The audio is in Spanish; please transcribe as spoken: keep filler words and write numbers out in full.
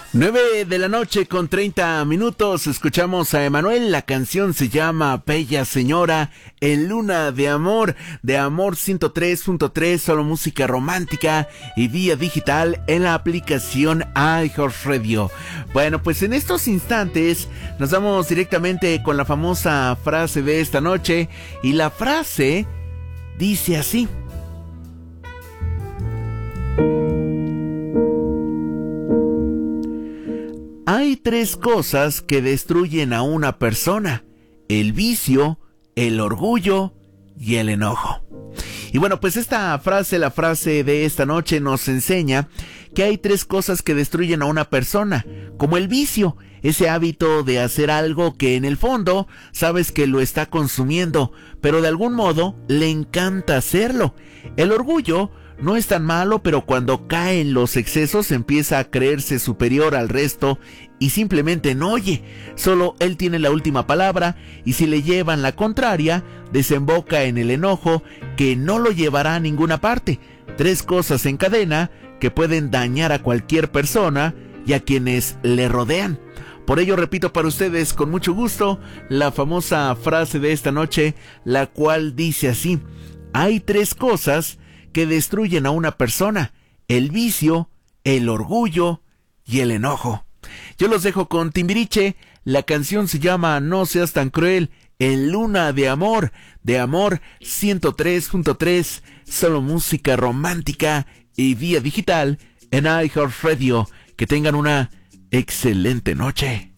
nueve de la noche con treinta minutos, escuchamos a Emanuel, la canción se llama Bella Señora, en Luna de Amor, de Amor ciento tres punto tres, solo música romántica y vía digital en la aplicación iHeartRadio. Bueno, pues en estos instantes nos vamos directamente con la famosa frase de esta noche, y la frase dice así: hay tres cosas que destruyen a una persona: el vicio, el orgullo y el enojo. Y bueno, pues esta frase, la frase de esta noche, nos enseña que hay tres cosas que destruyen a una persona, como el vicio, ese hábito de hacer algo que en el fondo sabes que lo está consumiendo, pero de algún modo le encanta hacerlo. El orgullo no es tan malo, pero cuando cae en los excesos empieza a creerse superior al resto y simplemente no oye. Solo él tiene la última palabra, y si le llevan la contraria, desemboca en el enojo que no lo llevará a ninguna parte. Tres cosas en cadena que pueden dañar a cualquier persona y a quienes le rodean. Por ello repito para ustedes con mucho gusto la famosa frase de esta noche, la cual dice así: hay tres cosas que destruyen a una persona: el vicio, el orgullo y el enojo. Yo los dejo con Timbiriche, la canción se llama No Seas Tan Cruel, en Luna de Amor, de Amor ciento tres punto tres, solo música romántica y vía digital en iHeartRadio. Que tengan una excelente noche.